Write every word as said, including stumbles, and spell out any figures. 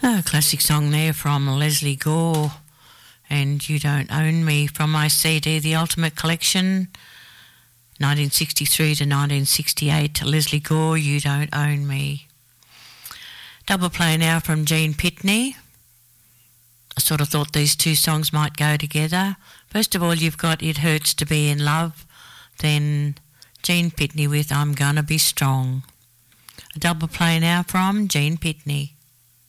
A classic song there from Leslie Gore and You Don't Own Me from my C D The Ultimate Collection, nineteen sixty-three to nineteen sixty-eight. Leslie Gore, You Don't Own Me. Double play now from Gene Pitney. I sort of thought these two songs might go together. First of all, you've got It Hurts to Be in Love, then Gene Pitney with I'm Gonna Be Strong. A double play now from Gene Pitney.